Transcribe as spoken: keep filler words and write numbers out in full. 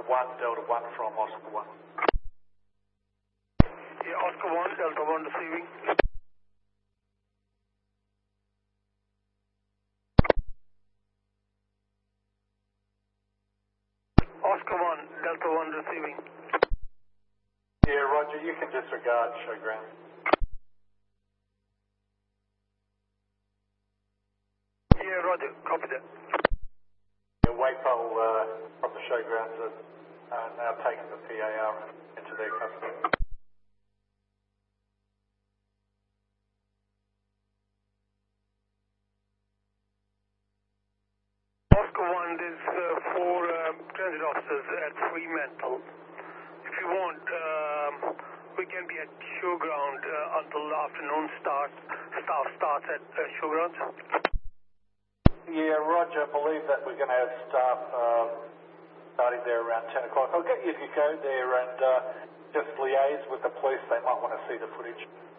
one, Delta one from Oscar one. Yeah, Oscar one, Delta one receiving. Oscar one, Delta one receiving. Yeah, Roger, you can disregard showground. Yeah, Roger, copy that. Yeah, Waypole uh, from the showgrounds are uh, now taking the P A R into their custody. Oscar one, there's uh, four um, transit officers at Fremantle. If you want, um, we can be at showground uh, until the afternoon start. Staff starts at uh, showgrounds. Yeah, Roger, I believe that we're going to have staff uh, starting there around ten o'clock. I'll get you to go there and uh, just liaise with the police. They might want to see the footage.